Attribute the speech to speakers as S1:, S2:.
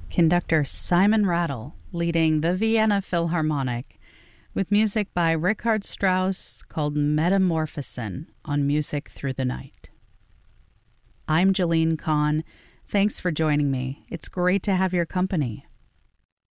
S1: conductor Simon Rattle leading the Vienna Philharmonic with music by Richard Strauss called Metamorphosen on Music Through the Night. I'm Jalene Kahn. Thanks for joining me. It's great to have your company.